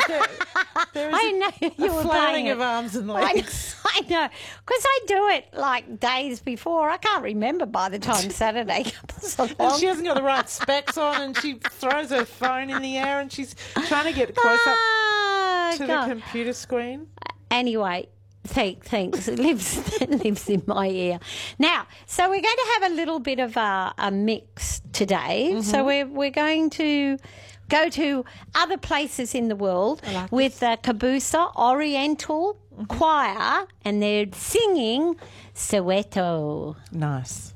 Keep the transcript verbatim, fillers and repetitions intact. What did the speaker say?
there, there is I know a, you a were flailing playing of it. arms and I know, legs. I know, because I do it like days before. I can't remember by the time Saturday comes And along. she hasn't got the right specs on, and she throws her phone in the air, and she's trying to get close up Oh, to God. the computer screen. Anyway, thank, thanks. It lives, it lives in my ear. Now, so we're going to have a little bit of a, a mix today. Mm-hmm. So we're we're going to go to other places in the world like with the Caboose Oriental Mm-hmm. Choir, and they're singing Soweto. Nice.